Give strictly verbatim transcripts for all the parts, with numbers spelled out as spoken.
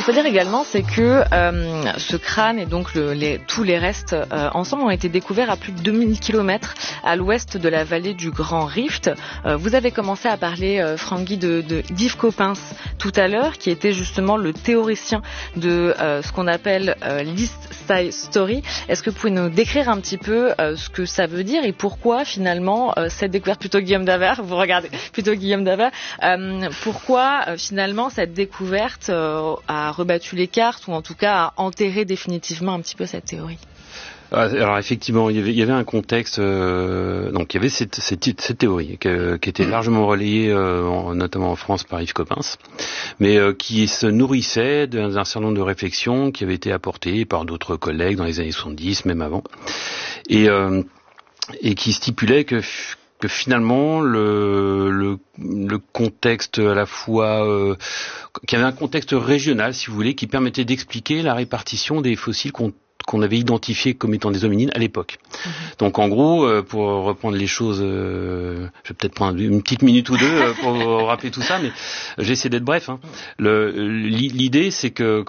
faut dire également, c'est que euh, ce crâne et donc le, les, tous les restes euh, ensemble ont été découverts à plus de deux mille kilomètres à l'ouest de la vallée du Grand Rift. Euh, vous avez commencé à parler, euh, Franck-Guy, de, de d'Yves Coppens tout à l'heure, qui était justement le théoricien de euh, ce qu'on appelle euh, l'East Side Story. Est-ce que vous pouvez nous décrire un petit peu euh, ce que ça veut dire et pourquoi finalement euh, cette découverte, plutôt Guillaume Davert, vous regardez plutôt Guillaume Davert, euh, pourquoi euh, finalement cette découverte euh, a rebattu les cartes ou en tout cas a enterré définitivement un petit peu cette théorie? Alors effectivement, il y avait, il y avait un contexte, euh, donc il y avait cette, cette, cette théorie que, qui était largement relayée, euh, en, notamment en France par Yves Coppens, mais euh, qui se nourrissait d'un, d'un certain nombre de réflexions qui avaient été apportées par d'autres collègues dans les années soixante-dix, même avant, et, euh, et qui stipulait que que finalement le, le, le contexte à la fois euh, qu'il y avait un contexte régional, si vous voulez, qui permettait d'expliquer la répartition des fossiles qu'on qu'on avait identifiés comme étant des hominines à l'époque. Mmh. Donc en gros, euh, pour reprendre les choses, euh, je vais peut-être prendre une petite minute ou deux euh, pour rappeler tout ça, mais j'essaie d'être bref. Hein. Le, l'idée, c'est que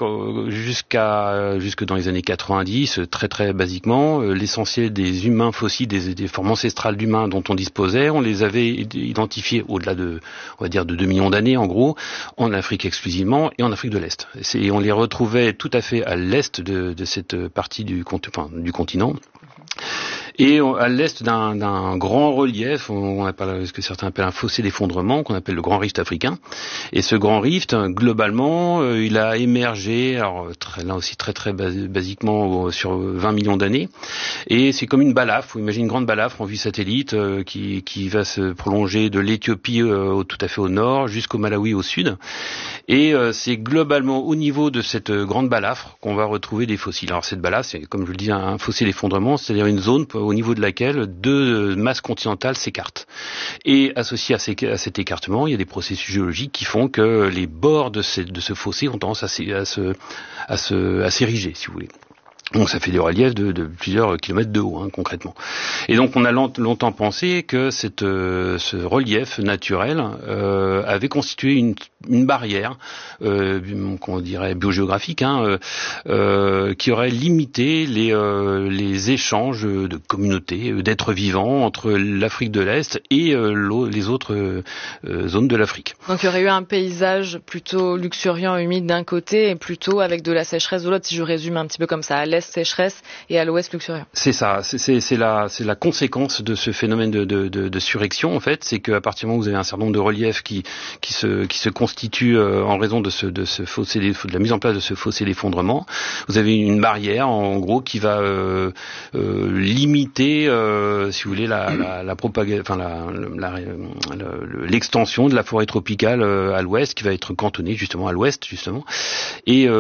jusqu'à jusque dans les années quatre-vingt-dix, très très basiquement, l'essentiel des humains fossiles, des, des formes ancestrales d'humains dont on disposait, on les avait identifiés au-delà de, on va dire, de deux millions d'années en gros, en Afrique exclusivement et en Afrique de l'Est. Et on les retrouvait tout à fait à l'est de, de cette partie du, enfin, du continent. Et à l'est d'un, d'un grand relief, on appelle ce que certains appellent un fossé d'effondrement, qu'on appelle le Grand Rift africain. Et ce Grand Rift, globalement, euh, il a émergé, alors très, là aussi très très bas, basiquement sur vingt millions d'années. Et c'est comme une balafre, vous imaginez une grande balafre en vue satellite euh, qui, qui va se prolonger de l'Éthiopie euh, tout à fait au nord jusqu'au Malawi au sud. Et euh, c'est globalement au niveau de cette grande balafre qu'on va retrouver des fossiles. Alors cette balafre, c'est comme je le dis, un fossé d'effondrement, c'est-à-dire une zone au niveau de laquelle deux masses continentales s'écartent. Et associé à, ces, à cet écartement, il y a des processus géologiques qui font que les bords de, ces, de ce fossé ont tendance à, à, se, à, se, à s'ériger, si vous voulez. Donc ça fait des reliefs de, de plusieurs kilomètres de haut, hein, concrètement. Et donc on a long, longtemps pensé que cette, euh, ce relief naturel euh, avait constitué une, une barrière, euh, qu'on dirait biogéographique, hein, euh, euh, qui aurait limité les, euh, les échanges de communautés, d'êtres vivants entre l'Afrique de l'Est et euh, les autres euh, zones de l'Afrique. Donc il y aurait eu un paysage plutôt luxuriant, humide d'un côté et plutôt avec de la sécheresse de l'autre, si je résume un petit peu comme ça, à l'est sécheresse et à l'ouest luxuriant. C'est ça, c'est, c'est, c'est, la, c'est la conséquence de ce phénomène de, de, de, de surrection en fait, c'est qu'à partir du moment où vous avez un certain nombre de reliefs qui, qui, se, qui se constituent euh, en raison de ce, de, ce fossé, de la mise en place de ce fossé d'effondrement, vous avez une barrière en gros qui va euh, euh, limiter, euh, si vous voulez, la, la, la propagation, enfin la, la, la, l'extension de la forêt tropicale euh, à l'ouest, qui va être cantonnée justement à l'ouest justement, et euh,